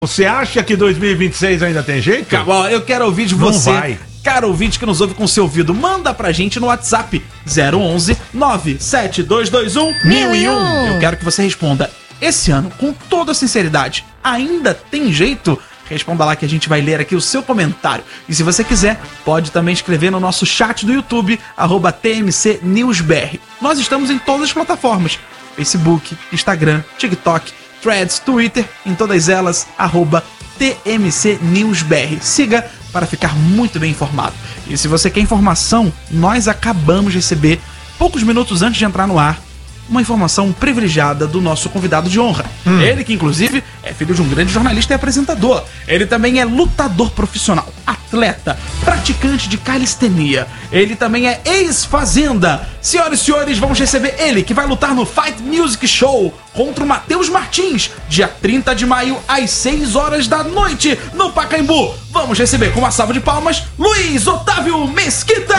Você acha que 2026 ainda tem jeito? Calma, eu quero ouvir de você. Não vai. Caro ouvinte que nos ouve com seu ouvido, manda pra gente no WhatsApp 011 97221 1001. Eu quero que você responda esse ano, com toda sinceridade, ainda tem jeito? Responda lá que a gente vai ler aqui o seu comentário. E se você quiser, pode também escrever no nosso chat do YouTube, @TMCNewsBR. Nós estamos em todas as plataformas: Facebook, Instagram, TikTok, Threads, Twitter, em todas elas, @TMCNewsBR. Siga para ficar muito bem informado. E se você quer informação, nós acabamos de receber, poucos minutos antes de entrar no ar, uma informação privilegiada do nosso convidado de honra. Ele que, inclusive, é filho de um grande jornalista e apresentador. Ele também é lutador profissional, atleta, praticante de calistenia. Ele também é ex-fazenda. Senhoras e senhores, vamos receber ele, que vai lutar no Fight Music Show contra o Matheus Martins, dia 30 de maio, às 6 horas da noite, no Pacaembu. Vamos receber com uma salva de palmas, Luiz Otávio Mesquita!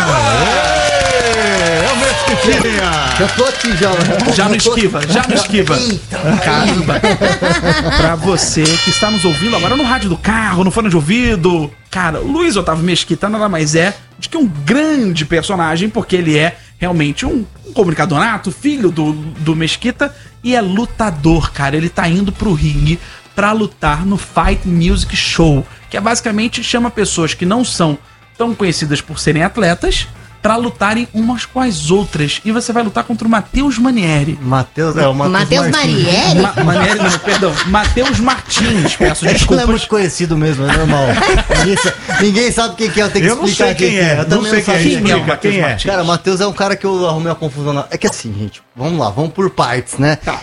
É o Mesquitinha! Já tô aqui, já. Já não esquiva. Caramba. Pra você que está nos ouvindo agora no rádio do carro, no fone de ouvido. Cara, o Luiz Otávio Mesquita nada mais é do que um grande personagem, porque ele é realmente um comunicador nato, filho do Mesquita, e é lutador, cara. Ele tá indo pro ringue pra lutar no Fight Music Show, que é basicamente chama pessoas que não são tão conhecidas por serem atletas pra lutarem umas com as outras. E você vai lutar contra o Matheus Manieri. Matheus Manieri? Manieri não, perdão. Matheus Martins, peço Ele é desculpas. muito conhecido mesmo, é normal. Ninguém sabe quem que é, eu tenho que Eu não explicar sei quem é. Eu Não também sei não quem é. sabia. Quem é o Explica, Matheus quem é? Martins? Cara, o Matheus é um cara que eu arrumei uma confusão. É que assim, gente, vamos lá, vamos por partes, né? Tá.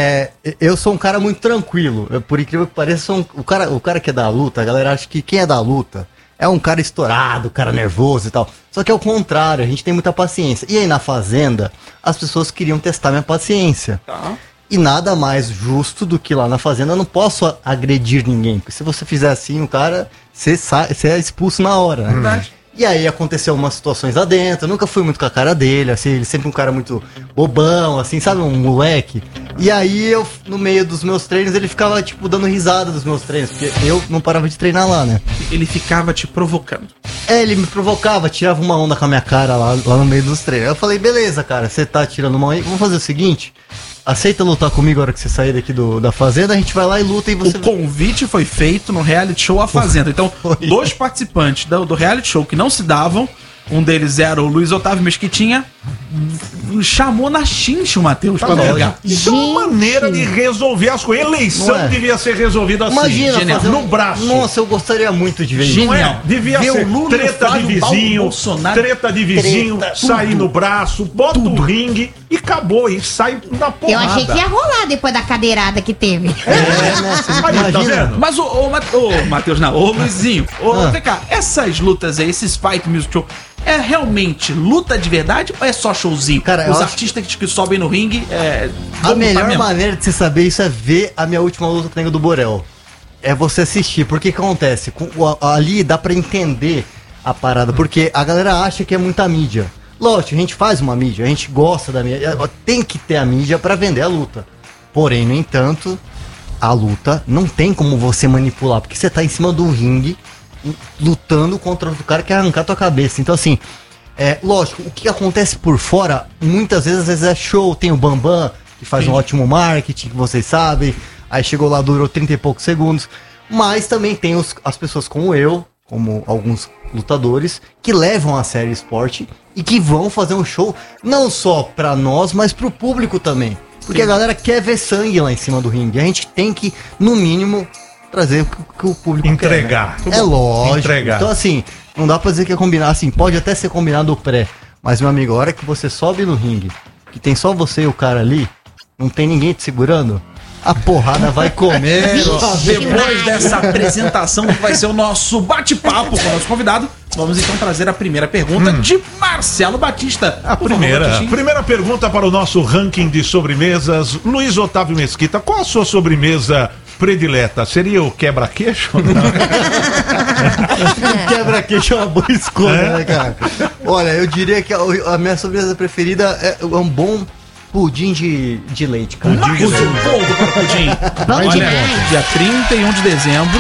Eu sou um cara muito tranquilo. Por incrível que pareça, o cara que é da luta, a galera acha que quem é da luta é um cara estourado, cara nervoso e tal. Só que é o contrário, a gente tem muita paciência. E aí na Fazenda, as pessoas queriam testar minha paciência. Tá. E nada mais justo do que lá na Fazenda eu não posso agredir ninguém. Porque se você fizer assim, o cara, você é expulso na hora, né? Verdade. E aí aconteceu umas situações lá dentro, eu nunca fui muito com a cara dele, assim, ele sempre um cara muito bobão, assim, sabe, um moleque. E aí eu, no meio dos meus treinos, ele ficava, tipo, dando risada dos meus treinos, porque eu não parava de treinar lá, né? Ele ficava te provocando. Ele me provocava, tirava uma onda com a minha cara lá no meio dos treinos. Eu falei, beleza, cara, você tá tirando uma onda aí, vamos fazer o seguinte... Aceita lutar comigo a hora que você sair daqui da Fazenda, a gente vai lá e luta e você... O convite foi feito no reality show A Fazenda. Então, dois participantes do reality show que não se davam, um deles era o Luiz Otávio Mesquitinha, chamou na chincha o Matheus pra brigar. Isso é uma maneira de resolver as coisas. Eleição Não é? devia ser resolvida assim. Imagina, genial. fazer No braço. Nossa, eu gostaria muito de ver isso. Não é? Genial. Devia Ver ser o Lula e o treta de Flávio vizinho, Bolsonaro. treta de vizinho, Treta, sair tudo. no braço, bota o ringue e acabou. E sai na porrada. Eu achei que ia rolar depois da cadeirada que teve. Né? Você Aí, tá imagina? vendo? Mas ô Matheus, não, ô Luizinho, vem cá, essas lutas aí, esses Fight Music Show, é realmente luta de verdade ou é só showzinho? Cara, eu os acho- artistas que sobem no ringue, A vão lutar melhor mesmo. maneira de você saber isso é ver a minha última luta com o Nego do Borel. É você assistir, porque o que acontece? Ali dá pra entender a parada, porque a galera acha que é muita mídia. Lógico, a gente faz uma mídia, a gente gosta da mídia, tem que ter a mídia pra vender a luta. Porém, no entanto, a luta não tem como você manipular, porque você tá em cima do ringue, lutando contra outro cara que quer arrancar tua cabeça. Então, assim, lógico, o que acontece por fora, muitas vezes é show, tem o Bambam, que faz um ótimo marketing, que vocês sabem, aí chegou lá, durou 30 e poucos segundos, mas também tem as pessoas como eu, como alguns lutadores, que levam a sério o esporte e que vão fazer um show, não só pra nós, mas pro público também. Porque a galera quer ver sangue lá em cima do ringue, a gente tem que, no mínimo, trazer o que o público Entregar. quer, né? É lógico. Entregar. Então, assim, não dá pra dizer que é combinado. Assim, pode até ser combinado o pré. Mas, meu amigo, a hora que você sobe no ringue, que tem só você e o cara ali, não tem ninguém te segurando, a porrada vai comer. Depois dessa apresentação do que vai ser o nosso bate-papo com o nosso convidado, vamos então trazer a primeira pergunta de Marcelo Batista. A Por favor, Batistinha. primeira pergunta para o nosso ranking de sobremesas. Luiz Otávio Mesquita, qual a sua sobremesa predileta? Seria o quebra-queixo? Quebra-queixo é uma boa escolha, né, cara? Olha, eu diria que a minha sobremesa preferida é um bom pudim de leite, cara. Mais um ponto para o Pudim. Bom Olha, demais. dia 31 de dezembro,